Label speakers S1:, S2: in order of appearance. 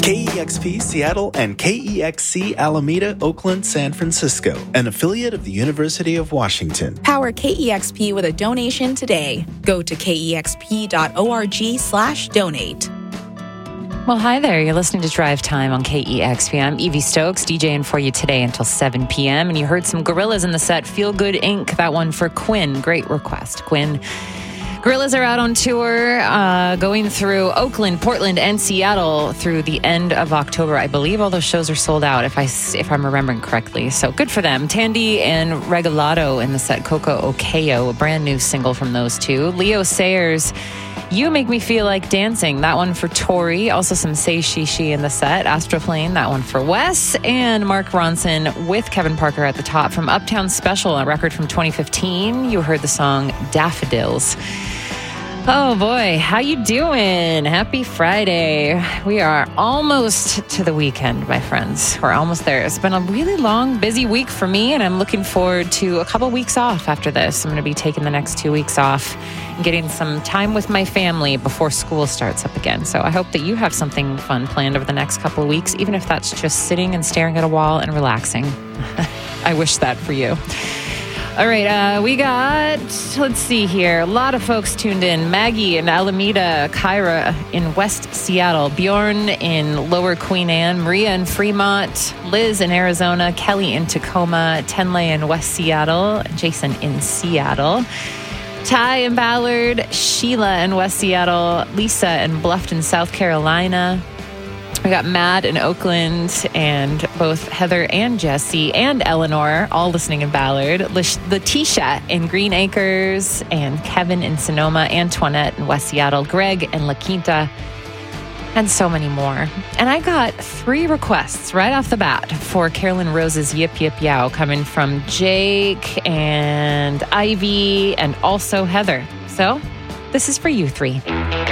S1: KEXP Seattle and KEXC Alameda, Oakland, San Francisco, an affiliate of the University of Washington.
S2: Power KEXP with a donation today. Go to kexp.org/donate.
S3: Well, hi there. You're listening to Drive Time on KEXP. I'm Evie Stokes, DJing for you today until 7 p.m. And you heard some Gorillaz in the set. Feel Good Inc., that one for Quinn. Great request, Quinn. Gorillaz are out on tour, going through Oakland, Portland, and Seattle through the end of October. I believe all those shows are sold out, if I'm remembering correctly. So good for them. Tandy and Regalado in the set. Coco Okeo, a brand new single from those two. Leo Sayers, You Make Me Feel Like Dancing, that one for Tori. Also some Say She in the set. Astroplane, that one for Wes. And Mark Ronson with Kevin Parker at the top from Uptown Special, a record from 2015. You heard the song Daffodils. Oh boy, how you doing? Happy Friday. We are almost to the weekend, my friends. We're almost there. It's been a really long, busy week for me, and I'm looking forward to a couple weeks off after this. I'm going to be taking the next 2 weeks off and getting some time with my family before school starts up again. So I hope that you have something fun planned over the next couple of weeks, even if that's just sitting and staring at a wall and relaxing. I wish that for you. All right, we got, let's see here, a lot of folks tuned in. Maggie in Alameda, Kyra in West Seattle, Bjorn in Lower Queen Anne, Maria in Fremont, Liz in Arizona, Kelly in Tacoma, Tenley in West Seattle, Jason in Seattle, Ty in Ballard, Sheila in West Seattle, Lisa in Bluffton, South Carolina. We got Matt in Oakland, and both Heather and Jesse and Eleanor all listening in Ballard. Letitia in Green Acres, and Kevin in Sonoma, Antoinette in West Seattle, Greg in La Quinta, and so many more. And I got 3 requests right off the bat for Carolyn Rose's Yip Yip Yow, coming from Jake and Ivy and also Heather. So this is for you 3.